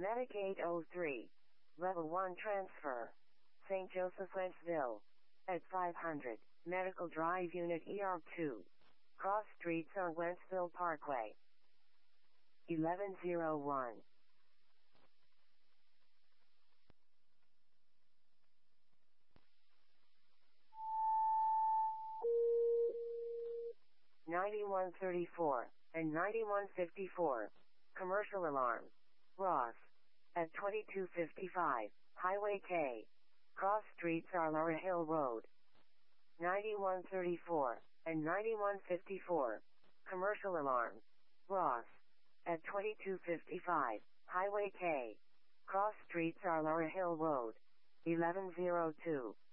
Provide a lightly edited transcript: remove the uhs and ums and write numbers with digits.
Medic 803. Level 1 transfer. St. Joseph, Wentzville. At 500. Medical Drive Unit ER2. Cross Streets on Wentzville Parkway. 1101. (9134) and 9154. Commercial alarm. Ross. At 2255, Highway K. Cross Streets are Laura Hill Road. 9134 and 9154. Commercial alarm. Ross. At 2255, Highway K. Cross Streets are Laura Hill Road. 1102.